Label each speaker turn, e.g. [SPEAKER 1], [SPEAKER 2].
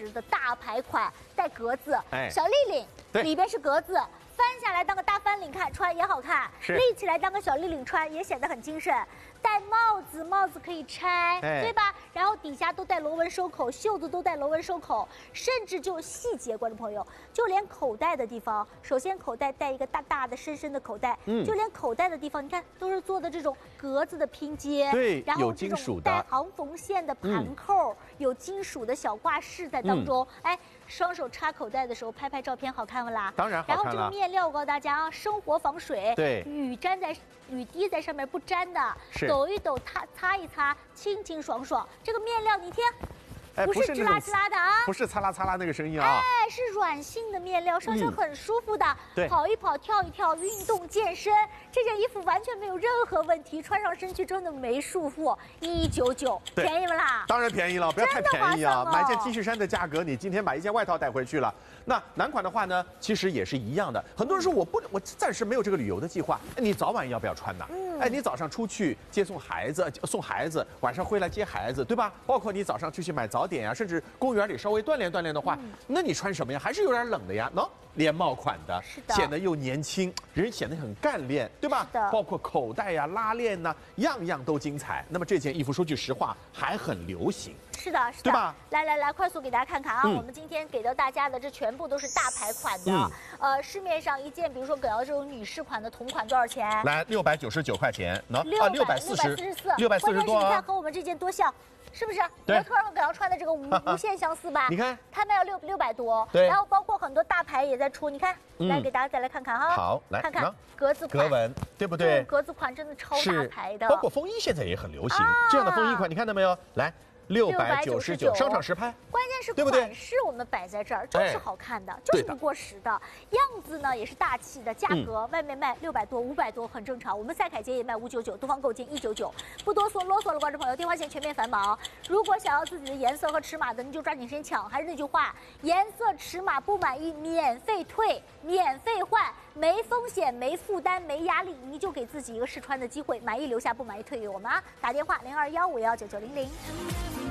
[SPEAKER 1] 时的大牌款，带格子，小立领，里边是格子。 翻下来当个大翻领看穿也好看，立起来当个小立领穿也显得很精神。戴帽子，帽子可以拆，对吧？然后底下都带螺纹收口，袖子都带螺纹收口，甚至就细节，观众朋友，就连口袋的地方，首先口袋带一个大大的、深深的口袋，就连口袋的地方，你看都是做的这种格子的拼接，
[SPEAKER 2] 对，
[SPEAKER 1] 然后这种带行缝线的盘扣，有金属的小挂饰在当中，哎。 双手插口袋的时候拍拍照片，好看不啦？
[SPEAKER 2] 当然好看了。
[SPEAKER 1] 然后这个面料我告诉大家啊，生活防水，
[SPEAKER 2] 对，
[SPEAKER 1] 雨滴在上面不沾的，抖一抖，擦一擦，清清爽爽。这个面料你听。 不是吱啦吱啦的啊，
[SPEAKER 2] 不是擦啦擦啦那个声音啊，
[SPEAKER 1] 哎，是软性的面料，上身很舒服的，跑一跑，跳一跳，运动健身，这件衣服完全没有任何问题，穿上身去真的没束缚，199，便宜不啦？
[SPEAKER 2] 当然便宜了，不要太便宜啊！买件 T 恤衫的价格，你今天买一件外套带回去了。那男款的话呢，其实也是一样的。很多人说我暂时没有这个旅游的计划，你早晚要不要穿呢？哎，你早上出去接送孩子，晚上回来接孩子，对吧？包括你早上出去买早点呀，甚至公园里稍微锻炼锻炼的话，那你穿什么呀？还是有点冷的呀。喏，连帽款的，显得又年轻，人显得很干练，对吧？包括口袋呀、拉链呐，样样都精彩。那么这件衣服说句实话，还很流行。
[SPEAKER 1] 是的，是的，
[SPEAKER 2] 对吧？
[SPEAKER 1] 来，快速给大家看看啊！我们今天给到大家的这全部都是大牌款的，市面上一件，比如说给到这种女士款的同款多少钱？
[SPEAKER 2] 来，699块钱，能
[SPEAKER 1] 644，关键是你看和我们这件多像。 是不是模特和给要穿的这个无限相似吧？
[SPEAKER 2] 你看，
[SPEAKER 1] 他们要600多，然后包括很多大牌也在出，你看，来给大家再来看看哈。
[SPEAKER 2] 好，来
[SPEAKER 1] 看看格子款，
[SPEAKER 2] 格纹，对不对？
[SPEAKER 1] 格子款真的超大牌的，
[SPEAKER 2] 包括风衣现在也很流行，这样的风衣款你看到没有？来。 699，商场实拍，
[SPEAKER 1] 关键是款式我们摆在这儿就是好看的，就是不过时的，样子呢也是大气的，价格外面卖600多、500多很正常，我们赛凯杰也卖599，东方购金199，不多说啰嗦了，观众朋友，电话线全面繁忙，如果想要自己的颜色和尺码的，你就抓紧时间抢，还是那句话，颜色尺码不满意免费退、免费换，没风险、没负担、没压力，你就给自己一个试穿的机会，满意留下，不满意退给我们啊，打电话0215119900。